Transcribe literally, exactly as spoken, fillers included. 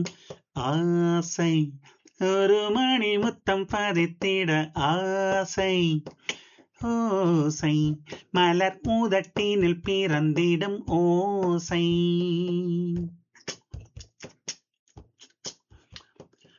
ஆசை ஒரு மணி முத்தம் பதித்திட ஆசை ஓசை மலர் உதட்டினில் பிறந்திடும் ஓசை